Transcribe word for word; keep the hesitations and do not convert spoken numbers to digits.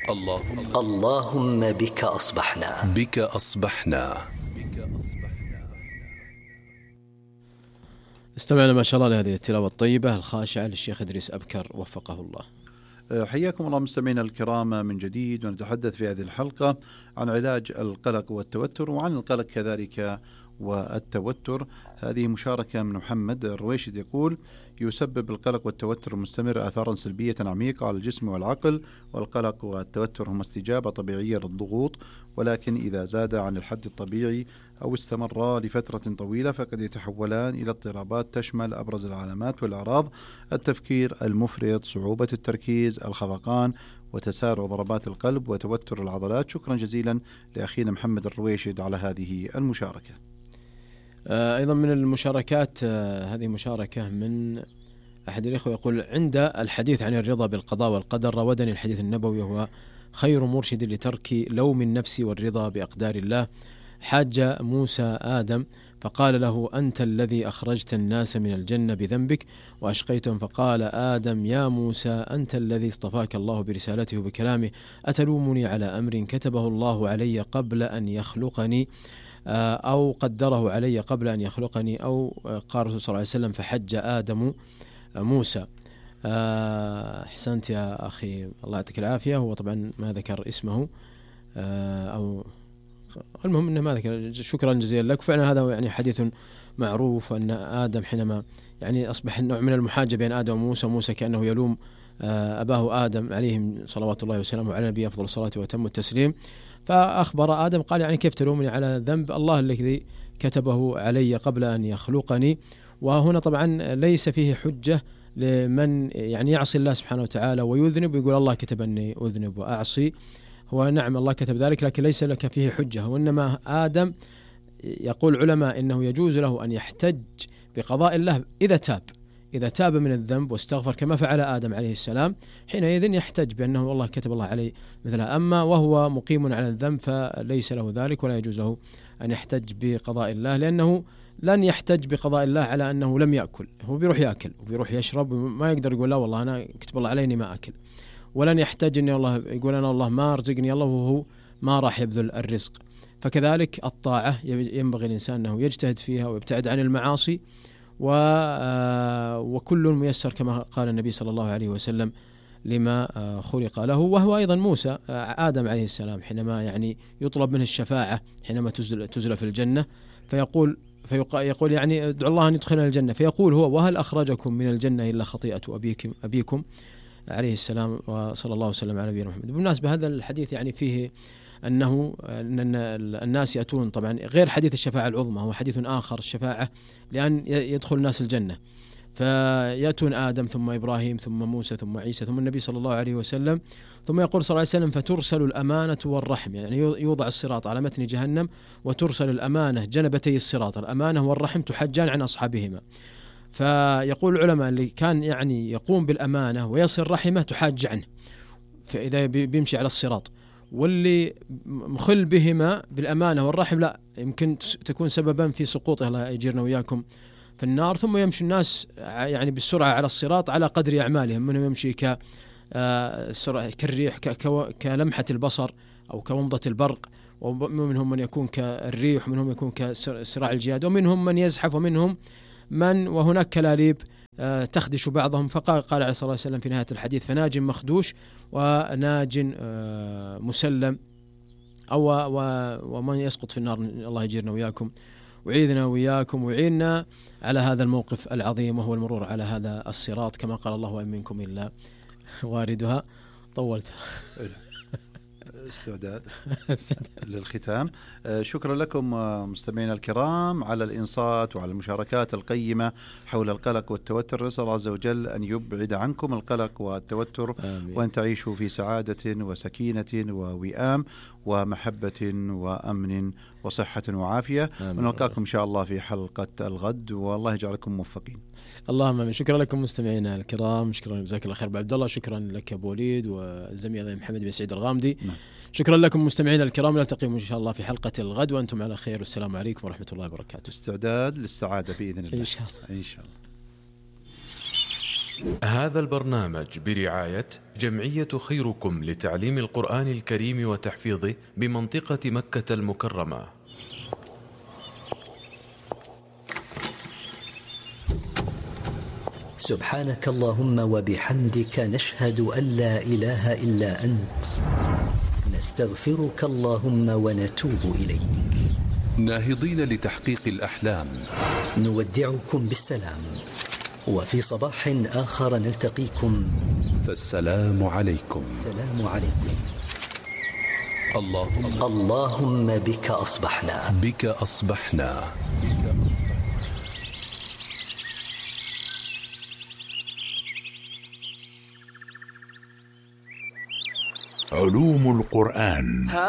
اللهم, اللهم بك أصبحنا بك أصبحنا. استمعنا ما شاء الله لهذه التلاوة الطيبة الخاشعة للشيخ إدريس أبكر وفقه الله. حياكم الله مستمعينا الكرام من جديد، ونتحدث في هذه الحلقة عن علاج القلق والتوتر، وعن القلق كذلك والتوتر. هذه مشاركة من محمد الرويشد يقول: يسبب القلق والتوتر المستمر آثارا سلبية عميقة على الجسم والعقل، والقلق والتوتر هما استجابة طبيعية للضغوط، ولكن إذا زاد عن الحد الطبيعي أو استمر لفترة طويلة فقد يتحولان إلى اضطرابات تشمل أبرز العلامات والأعراض: التفكير المفرط، صعوبة التركيز، الخفقان، وتسارع ضربات القلب، وتوتر العضلات. شكرا جزيلا لأخينا محمد الرويشد على هذه المشاركة. أيضا من المشاركات، هذه مشاركة من أحد الإخوة يقول: عند الحديث عن الرضا بالقضاء والقدر راودني الحديث النبوي هو خير مرشد لترك لوم النفس والرضا بأقدار الله. حاج موسى آدم فقال له: أنت الذي أخرجت الناس من الجنة بذنبك وأشقيتهم. فقال آدم: يا موسى، أنت الذي اصطفاك الله برسالته وبكلامه، أتلومني على أمر كتبه الله علي قبل أن يخلقني أو قدره علي قبل أن يخلقني؟ أو قال الرسول صلى الله عليه وسلم: فحج آدم موسى. أحسنت يا أخي، الله يعطيك العافية. هو طبعا ما ذكر اسمه أو المهم أنه ما ذكر. شكرا جزيلا لك. فعلا هذا يعني حديث معروف أن آدم حينما يعني أصبح نوع من المحاجة بين آدم وموسى، موسى كأنه يلوم أباه آدم عليهم صلوات الله وسلامه على النبي أفضل الصلاة وأتم التسليم. فأخبر آدم قال: يعني كيف تلومني على ذنب الله الذي كتبه علي قبل أن يخلقني؟ وهنا طبعا ليس فيه حجة لمن يعني يعصي الله سبحانه وتعالى ويذنب ويقول الله كتب أني أذنب وأعصي. هو نعم الله كتب ذلك، لكن ليس لك فيه حجة. وإنما آدم يقول علماء إنه يجوز له أن يحتج بقضاء الله إذا تاب إذا تاب من الذنب واستغفر كما فعل آدم عليه السلام، حينئذ يحتج بأنه والله كتب الله عليه مثلها. أما وهو مقيم على الذنب فليس له ذلك، ولا يجوز له أن يحتج بقضاء الله، لأنه لن يحتج بقضاء الله على أنه لم يأكل. هو بيروح يأكل وبيروح يشرب، ما يقدر يقول لا والله أنا كتب الله علي إني ما أكل. ولن يحتج أن الله يقول أنا الله ما رزقني الله وهو ما راح يبذل الرزق. فكذلك الطاعة ينبغي الإنسان أنه يجتهد فيها ويبتعد عن المعاصي، وكل ميسر كما قال النبي صلى الله عليه وسلم لما خلق له. وهو أيضا موسى آدم عليه السلام حينما يعني يطلب منه الشفاعة حينما تزل, تزل في الجنة، فيقول فيقول يعني ادعو الله أن يدخلنا الجنة، فيقول هو: وهل أخرجكم من الجنة إلا خطيئة أبيكم, أبيكم عليه السلام، وصلى الله وسلم على نبينا محمد. بالمناسبة هذا الحديث يعني فيه أنه أن الناس يأتون، طبعا غير حديث الشفاعة العظمى، هو حديث آخر الشفاعة لأن يدخل الناس الجنة، فيأتون آدم ثم إبراهيم ثم موسى ثم عيسى ثم النبي صلى الله عليه وسلم، ثم يقول صلى الله عليه وسلم: فترسل الأمانة والرحم، يعني يوضع الصراط على متن جهنم وترسل الأمانة جنبتي الصراط، الأمانة والرحم تحجان عن أصحابهما. فيقول العلماء اللي كان يعني يقوم بالأمانة ويصل رحمه تحاج عنه فإذا بيمشي على الصراط، واللي مخل بهما بالأمانة والرحم لا يمكن تكون سببا في سقوطه، الله يجيرنا وياكم، في النار. ثم يمشي الناس يعني بالسرعة على الصراط على قدر أعمالهم، منهم يمشي كالريح كلمحة البصر أو كومضة البرق، ومنهم من يكون كالريح، ومنهم يكون كسراع الجياد، ومنهم من يزحف، ومنهم من وهناك كلاليب تخدش بعضهم. فقال قال عليه الصلاة والسلام في نهاية الحديث: فناج مخدوش وناج مسلم، أو ومن يسقط في النار. الله يجيرنا وياكم وعيذنا وياكم وعيننا على هذا الموقف العظيم، وهو المرور على هذا الصراط، كما قال الله: وإن منكم إلا واردها. طولت استعداد للختام. شكرا لكم مستمعينا الكرام على الإنصات وعلى المشاركات القيمة حول القلق والتوتر. نسأل الله عز وجل أن يبعد عنكم القلق والتوتر، آمين. وأن تعيشوا في سعادة وسكينة ووئام ومحبة وأمن وصحة وعافية، ونلقاكم إن شاء الله في حلقة الغد، والله يجعلكم موفقين. اللهم آمين. شكرا لكم مستمعينا الكرام، شكرا جزاك الله خير أبو عبد الله، شكرا لك أبو وليد والزميل محمد بن سعيد الغامدي. نعم. شكرا لكم مستمعينا الكرام، نلتقي إن شاء الله في حلقة الغد وأنتم على خير، والسلام عليكم ورحمة الله وبركاته. استعداد للسعادة بإذن الله إن شاء الله. إن شاء الله. هذا البرنامج برعاية جمعية خيركم لتعليم القرآن الكريم وتحفيظه بمنطقة مكة المكرمة. سبحانك اللهم وبحمدك نشهد أن لا إله إلا أنت، نستغفرك اللهم ونتوب إليك. ناهضين لتحقيق الأحلام، نودعكم بالسلام، وفي صباح آخر نلتقيكم، فالسلام عليكم. السلام عليكم. اللهم اللهم بك أصبحنا بك أصبحنا علوم القرآن.